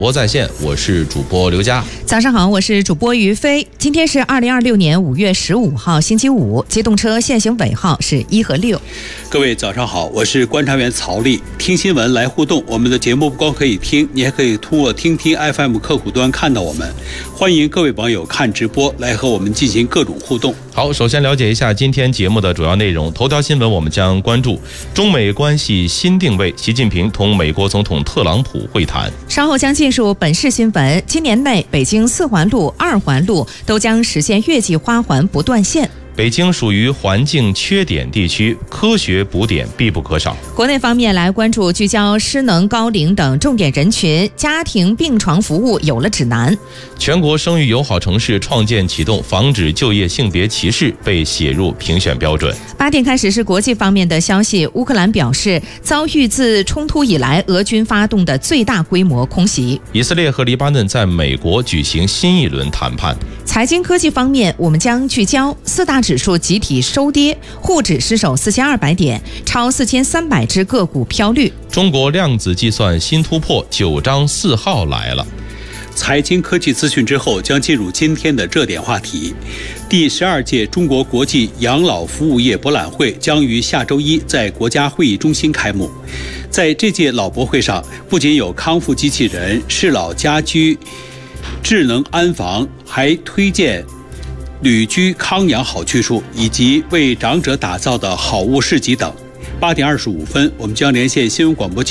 博在线，我是主播刘佳。 早上好，我是主播于飞。今天是2026年5月15号，星期五。机动车限行尾号是1和6。 各位早上好，我是观察员曹丽。听新闻来互动，我们的节目不光可以听，你还可以通过听听 FM 客户端看到我们。欢迎各位网友看直播来和我们进行各种互动。 好，首先了解一下今天节目的主要内容。头条新闻我们将关注中美关系新定位，习近平同美国总统特朗普会谈。 稍后将进入本市新闻。今年内，北京4环路、2环路都将实现月季花环不断线。 北京属于环境缺点地区，科学补点必不可少。 国内方面来关注聚焦失能、高龄等重点人群，家庭病床服务有了指南。 全国生育友好城市创建启动，防止就业性别歧视被写入评选标准。 8点开始是国际方面的消息。乌克兰表示遭遇自冲突以来俄军发动的最大规模空袭。 以色列和黎巴嫩在美国举行新一轮谈判。 财经科技方面，我们将聚焦4大指数集体收跌，沪指失守4200点，超4300只个股飘绿。 中国量子计算新突破，9章4号来了。 财经科技资讯之后，将进入今天的热点话题。第12届中国国际养老服务业博览会将于下周一在国家会议中心开幕。在这届老博会上，不仅有康复机器人、适老家居、智能安防，还推荐旅居康养好去处，以及为长者打造的好物市集等。8点25分，我们将连线新闻广播